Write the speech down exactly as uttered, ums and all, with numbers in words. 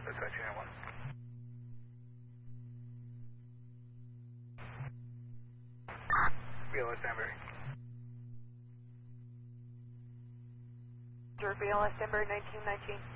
Dispatch Unit one. B L S Danbury. B L S Denver nineteen nineteen.